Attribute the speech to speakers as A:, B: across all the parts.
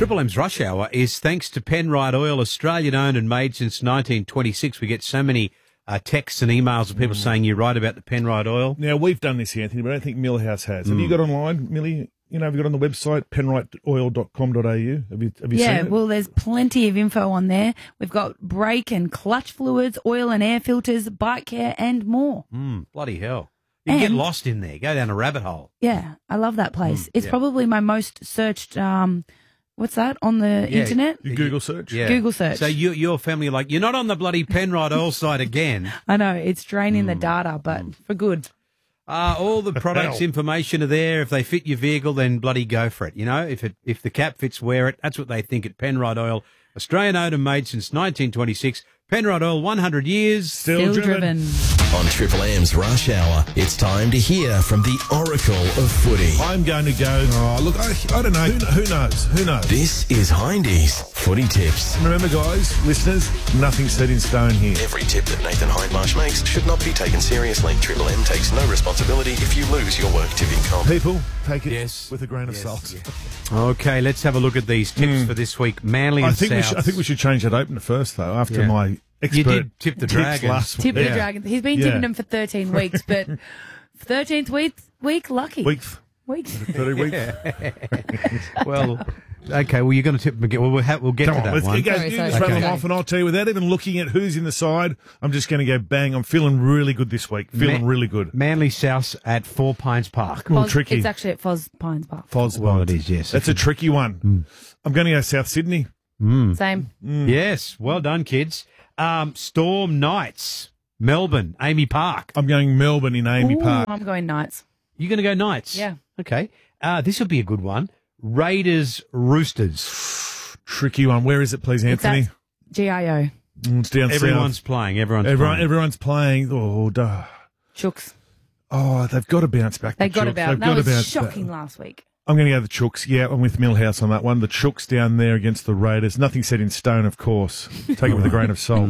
A: Triple M's Rush Hour is thanks to Penrite Oil, Australian-owned and made since 1926. We get so many texts and emails of people saying you're right about the Penrite Oil.
B: Now, we've done this here, Anthony, but I don't think Millhouse has. Have you got online, Millie? You know, have you got on the website, penriteoil.com.au? Have you seen it?
C: Well, there's plenty of info on there. We've got brake and clutch fluids, oil and air filters, bike care, and more.
A: Bloody hell. You get lost in there. Go down a rabbit hole.
C: Yeah, I love that place. It's probably my most searched, what's that, on the internet?
B: Your Google search?
A: Yeah.
C: Google search.
A: So your family are like, you're not on the bloody Penrite Oil site again.
C: I know, it's draining the data, but for good.
A: All the products information are there. If they fit your vehicle, then bloody go for it. You know, if the cap fits, wear it. That's what they think at Penrite Oil. Australian owned and made since 1926. Penrite Oil, 100 years.
B: Still driven.
D: On Triple M's Rush Hour, it's time to hear from the Oracle of Footy.
B: I'm going to go, look, I don't know. Who knows? Who knows?
D: This is Hindy's Footy Tips.
B: Remember, guys, listeners, nothing's set in stone here.
D: Every tip that Nathan Hindmarsh makes should not be taken seriously. Triple M takes no responsibility if you lose your work tipping comp.
B: People, take it with a grain of salt.
A: Yeah. Okay, let's have a look at these tips for this week. Manly and
B: I think we should change that opener first, though, after my expert
A: you did tip the Dragons.
B: Last
C: Tip the Dragons. He's been tipping them for 13 weeks, but 13th week, lucky.
B: Weeks. 30 weeks.
A: Well, okay, well, you're going to tip them again. Well, we'll get to that
B: let's
A: one.
B: Go. You just rattle them off, and I'll tell you, without even looking at who's in the side, I'm just going to go bang. I'm feeling really good this week. Really good.
A: Manly South at Four Pines Park.
B: Tricky.
C: It's actually at Foz Pines Park.
A: Well, it is, yes.
B: That's a tricky one. I'm going to go South Sydney.
C: Same.
A: Yes, well done, kids. Storm Knights, Melbourne, Amy Park.
B: I'm going Melbourne in Amy Park.
C: I'm going Knights.
A: You're going to go Knights?
C: Yeah.
A: Okay. This will be a good one. Raiders, Roosters.
B: Tricky one. Where is it, please, Anthony?
C: It's at GIO.
B: It's down
A: Everyone's
B: south.
A: playing.
B: Everyone's playing. Oh, duh.
C: Chooks.
B: Oh, they've got to bounce back.
C: They've got to bounce. That was shocking last week.
B: I'm going to go the Chooks. Yeah, I'm with Millhouse on that one. The Chooks down there against the Raiders. Nothing set in stone, of course. Take it with a grain of salt.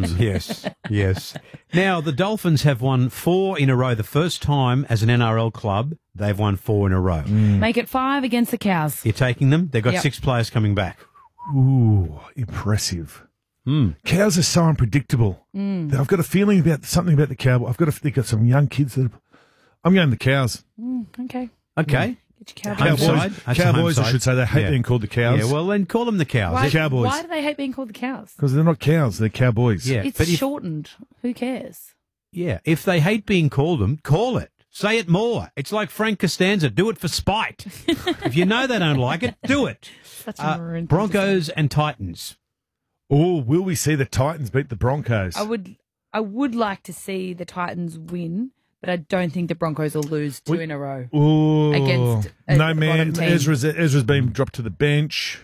A: Yes. Now, the Dolphins have won 4 in a row. The first time as an NRL club, they've won 4 in a row.
C: Make it 5 against the Cows.
A: You're taking them? They've got 6 players coming back.
B: Ooh, impressive. Cows are so unpredictable. I've got a feeling about something about the Cowboys. They've got some young kids that I'm going the Cows.
C: Okay.
A: Get your
B: Cowboys, I should say. They hate being called the Cows.
A: Yeah, well, then call them the Cows.
C: Why,
B: Cowboys.
C: Why do they hate being called the Cows?
B: Because they're not cows, they're cowboys.
A: Yeah,
C: it's shortened. Who cares?
A: Yeah, if they hate being called them, call it. Say it more. It's like Frank Costanza. Do it for spite. If you know they don't like it, do it.
C: Such a maroon
A: Broncos and Titans.
B: Oh, will we see the Titans beat the Broncos?
C: I would like to see the Titans win, but I don't think the Broncos will lose 2 in a row.
B: Ooh.
C: Against
B: no, man. Ezra's been dropped to the bench.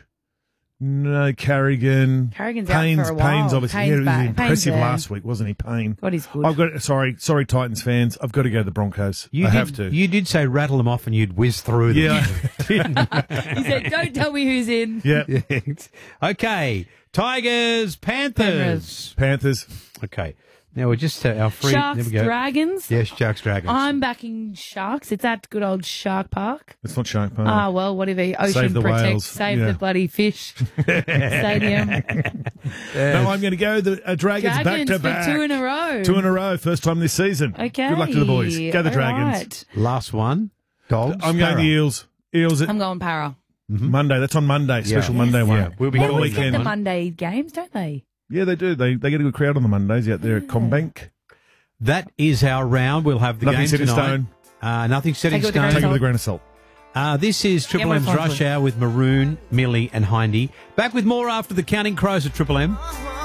B: No, Carrigan's
C: out
B: Payne's,
C: for a while.
B: Payne's obviously.
C: Payne's
B: he was
C: back.
B: impressive
C: Payne's
B: last week, wasn't he, Payne?
C: God, he's good.
B: Sorry, Titans fans. I've got to go the Broncos. I have to.
A: You did say rattle them off and you'd whiz through them.
B: Yeah.
C: He said, don't tell me who's in.
B: Yeah.
A: Okay. Tigers, Panthers. Okay. Now we're just our free.
C: Sharks,
A: there we go.
C: Dragons.
A: Yes, Sharks, Dragons.
C: I'm backing Sharks. It's at good old Shark Park.
B: It's not Shark Park.
C: Ah, well, whatever. Ocean
B: Save the
C: Protect.
B: whales.
C: Save the bloody fish. Stadium.
B: No, I'm going to go the Dragons back to back.
C: 2 in a row.
B: 2 in a row. First time this season.
C: Okay.
B: Good luck to the boys. Go the
C: All
B: Dragons.
C: right.
A: Last one. Dogs.
B: I'm going the Eels. Eels at
C: I'm going Para.
B: Monday. That's on Monday. Special Monday one.
A: Yeah, we'll be
C: They
A: on the
C: always get
A: weekend.
C: the Monday games, don't they?
B: Yeah, they do. They get a good crowd on the Mondays out there at Combank.
A: That is our round. We'll have the
B: Nothing
A: game
B: set in
A: tonight.
B: stone.
A: Nothing set in
C: Take it with a
A: stone.
B: Take it with a grain of salt.
A: This is Triple M's Rush Hour with Maroon, Millie and Hindy. Back with more after the Counting Crows at Triple M.